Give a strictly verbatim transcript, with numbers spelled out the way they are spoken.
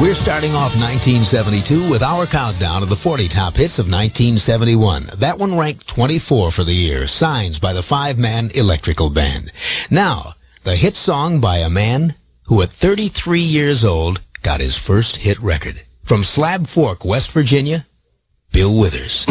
We're starting off nineteen seventy-two with our countdown of the forty top hits of nineteen seventy-one. That one ranked twenty-four for the year, Signs by the five-man Electrical Band. Now, the hit song by a man who at thirty-three years old got his first hit record. From Slab Fork, West Virginia, Bill Withers.